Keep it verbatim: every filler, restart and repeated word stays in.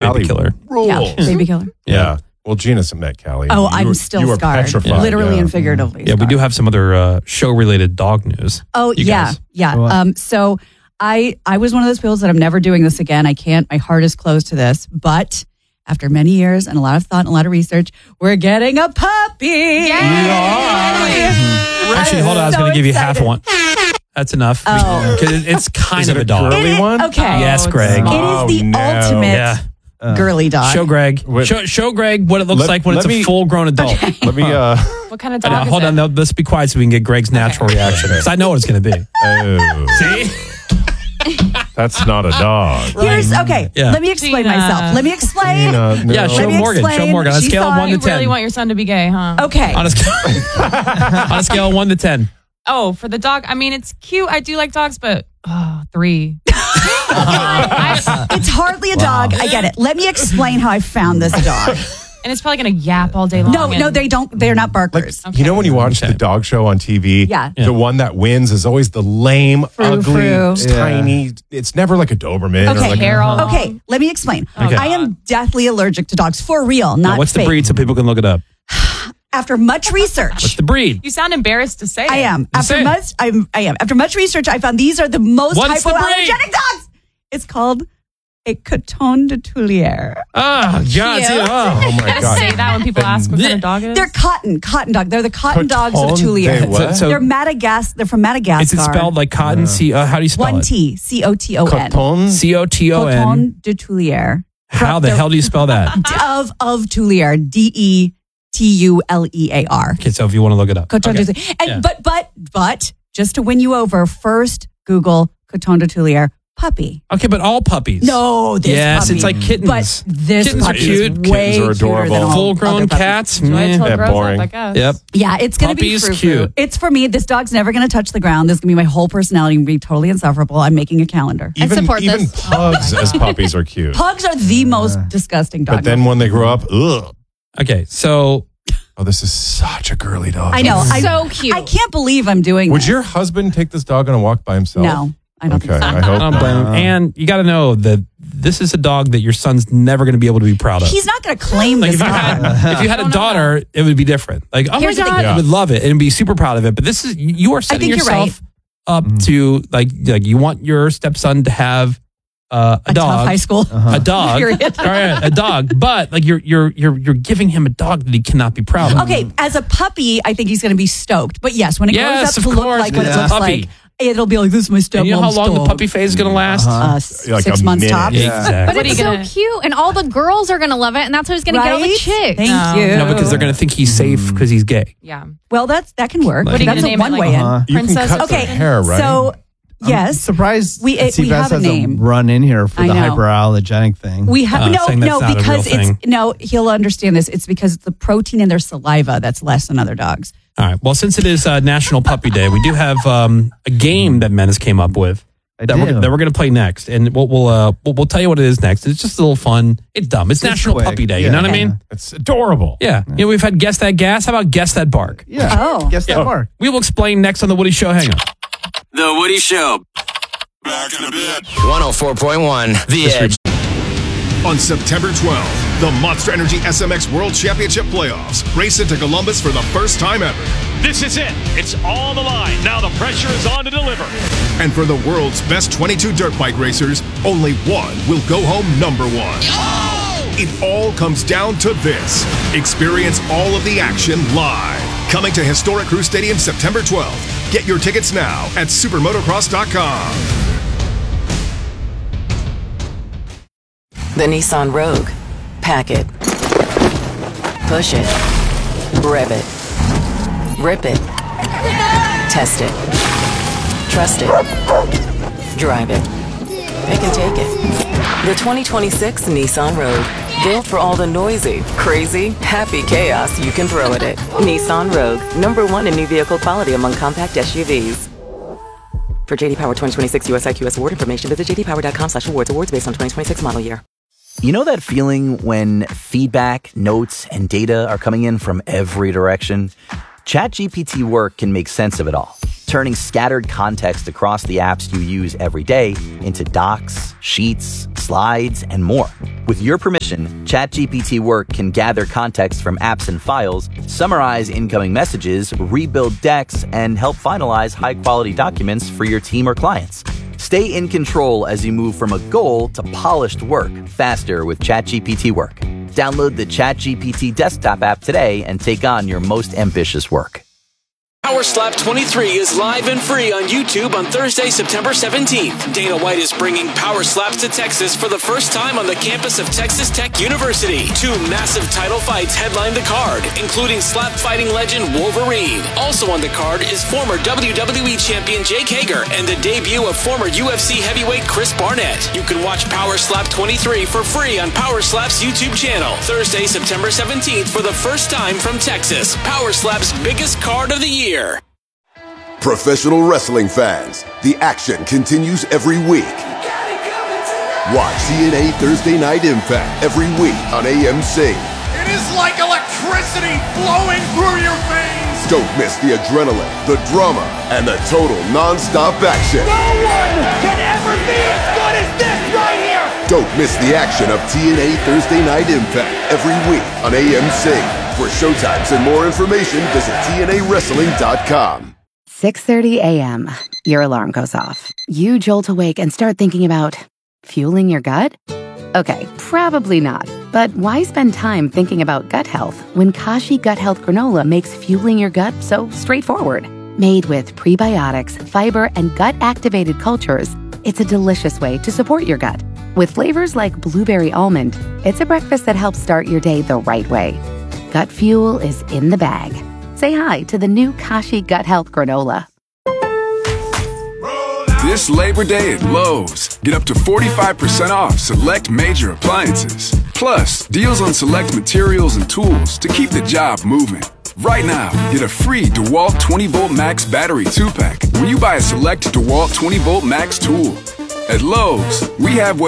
Callie baby killer. rules. Yeah, baby killer. Yeah. Well, Gina met Callie. Oh, You I'm were- still you were scarred. petrified. Literally yeah. and figuratively. Yeah, we do have some other uh, show-related dog news. Oh, You yeah. guys. Yeah. What? Um, so I I was one of those people that I'm never doing this again. I can't. My heart is closed to this. But after many years and a lot of thought and a lot of research, we're getting a puppy. Actually, hold on. I was so going to give you half excited. one. That's enough. Oh. 'Cause it- it's kind Is of it a a dog. girly It is- one? Okay. Yes, Greg. Oh, It is the no. ultimate Yeah. girly dog. Show Greg. Wait. Show, show Greg what it looks Let- like when let it's me- a full-grown adult. Let me. Uh, What kind of I dog know, is hold it? on. No, let's be quiet so we can get Greg's natural reaction. Because I know what it's going to be. oh, See? that's not a dog. Here's okay. Yeah. Let me explain Gina. myself. Let me explain. Gina, no. Yeah, show Let me Morgan. Show explain. Morgan. On a She scale of thought one to You ten. really want your son to be gay, huh? Okay. on, a scale, on a scale of one to ten. Oh, for the dog, I mean, it's cute. I do like dogs, but oh, three. I- It's hardly a dog. I get it. Let me explain how I found this dog. and it's probably going to yap all day long. No, no, and- they don't. They're not Like, barkers. you know when you watch Okay. the dog show on T V? Yeah. The one that wins is always the lame, ugly, frou. tiny. It's never like a Doberman. Okay. Or like Hair all Okay, long. let me explain. Okay. I am deathly allergic to dogs for real, not Now, what's fake. the breed so people can look it up? After much What's research, the breed? You sound embarrassed to say I it. am. After say it. much, I'm. I am. After much research, I found these are the most What's the breed? hypoallergenic dogs. It's called a Coton de Tulier. Oh, God. See, oh. oh my Gotta god. say that when people ask what kind of dog it is. They're cotton, cotton dog. They're the cotton dogs of Coton Tulier. de what? So- They're Madagascar. They're from Madagascar. Is it spelled like cotton? C, uh, how do you spell one it? T? C O T O N. Coton? C O T O N. Coton de Tulier. How the They're- hell do you spell that? Of of Tulier. D E T U L E A R. Okay, so if you want to look it up. Coton Okay. de Tulier. And Yeah. but but but just to win you over, first Google Coton de Tulier puppy. Okay, but all puppies. No, this Yes, puppy. it's like kittens. But this Kittens are puppy cute. is way Kittens are cuter adorable. than all Full-grown other puppies. cats. Wait meh. till it Yeah, grows boring. up, I guess. Yep. Yeah, it's going to be Puppy's frou-frou. cute. It's for me. This dog's never going to touch the ground. This is going to be my whole personality. Going to be totally insufferable. I'm making a calendar. Even, support even this. pugs as puppies are cute. Pugs are the most disgusting dog. But then when they grow up, ugh. Okay, so Oh, this is such a girly dog. I know. I, So cute. I can't believe I'm doing Would this. your husband take this dog on a walk by himself? No, I don't Okay, think so. I hope I don't not. blame him. And you got to know that this is a dog that your son's never going to be able to be proud of. He's not going to claim Like this if you dog. had, if you had a daughter, it would be different. Like, oh Here's the my thing. god, Yeah. I would love it and be super proud of it. But this is you are setting think you're yourself up to like like you want your stepson to have uh, a, A dog, tough high school. a dog, Period. all right, a dog. But like you're you're you're you're giving him a dog that he cannot be proud of. Okay, as a puppy, I think he's going to be stoked. But yes, when it Yes, grows of up to look course, like what it's it a looks puppy. like, it'll be like, this is my stepmom's And you know how long dog. the puppy phase is going to last? Uh, s- Like six a months minute. tops. Yeah. Exactly. But What are it's you so gonna- cute, and all the girls are going to love it, and that's what he's going to get all the Right? chicks. Thank No. you. No, because they're going to think he's safe because he's gay. Yeah. Well, that's that can work. What are you That's gonna a name it, one like, way uh-huh. You can Princess cut or their in. something? hair, right? So I'm yes, surprised We- it- we Seabass have a hasn't name. run in here for I the know. hyperallergenic thing. we have Uh, no saying that's no not a because real it's thing. no. He'll understand this. It's because it's the protein in their saliva that's less than other dogs. All right. Well, since it is uh, National Puppy Day, we do have um, a game that Menace came up with I that we're, do. that we're going to play next, and we'll we'll, uh, we'll we'll tell you what it is next. It's just a little fun. It's dumb. It's, It's National quick. Puppy Day. You Yeah. know what I mean? It's adorable. Yeah. You know, we've had guess that gas. How about guess that bark? yeah. Oh. Guess that mark. We will explain next on the Woody Show. Hang on. The Woody Show. Back in a bit. one oh four point one The Edge. On September twelfth, the Monster Energy S M X World Championship Playoffs race into Columbus for the first time ever. This is it. It's all on the line. Now the pressure is on to deliver. And for the world's best twenty-two dirt bike racers, only one will go home number one. It all comes down to this. Experience all of the action live. Coming to Historic Crew Stadium September twelfth. Get your tickets now at supermotocross dot com. The Nissan Rogue. Pack it. Push it. Rev it. Rip it. Test it. Trust it. Drive it. Pick and take it. The twenty twenty-six Nissan Rogue. Built for all the noisy, crazy, happy chaos you can throw at it. Nissan Rogue. Number one in new vehicle quality among compact S U Vs. For J D Power twenty twenty-six U S I Q S award information, visit j d power dot com slash awards. Awards based on twenty twenty-six model year. You know that feeling when feedback, notes, and data are coming in from every direction? ChatGPT Work can make sense of it all, turning scattered context across the apps you use every day into docs, sheets, slides, and more. With your permission, ChatGPT Work can gather context from apps and files, summarize incoming messages, rebuild decks, and help finalize high-quality documents for your team or clients. Stay in control as you move from a goal to polished work faster with ChatGPT Work. Download the ChatGPT desktop app today and take on your most ambitious work. Power Slap twenty-three is live and free on YouTube on Thursday, September seventeenth. Dana White is bringing Power Slaps to Texas for the first time on the campus of Texas Tech University. Two massive title fights headline the card, including slap fighting legend Wolverine. Also on the card is former W W E champion Jake Hager and the debut of former U F C heavyweight Chris Barnett. You can watch Power Slap twenty-three for free on Power Slap's YouTube channel. Thursday, September seventeenth for the first time from Texas. Power Slap's biggest card of the year. Professional wrestling fans, the action continues every week. Watch T N A Thursday Night Impact every week on A M C. It is like electricity flowing through your veins. Don't miss the adrenaline, the drama, and the total non-stop action. No one can ever be as good as this right here. Don't miss the action of T N A Thursday Night Impact every week on A M C. For showtimes and more information, visit T N A wrestling dot com. six thirty a.m. Your alarm goes off. You jolt awake and start thinking about fueling your gut? Okay, probably not. But why spend time thinking about gut health when Kashi Gut Health Granola makes fueling your gut so straightforward? Made with prebiotics, fiber, and gut-activated cultures, it's a delicious way to support your gut. With flavors like blueberry almond, it's a breakfast that helps start your day the right way. Gut fuel is in the bag. Say hi to the new Kashi Gut Health Granola. This Labor Day at Lowe's, get up to forty-five percent off select major appliances. Plus, deals on select materials and tools to keep the job moving. Right now, get a free DeWalt twenty volt Max battery two pack when you buy a select DeWalt twenty volt Max tool. At Lowe's, we have what